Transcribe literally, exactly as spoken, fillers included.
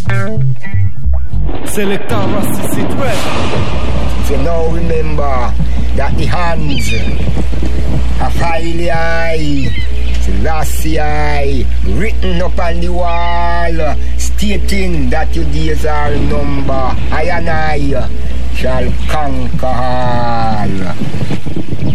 Selector Rasta Sitwell. So now remember that the hands are highly high, Selassie high, written up on the wall, stating that your days are numbered. I and I shall conquer all.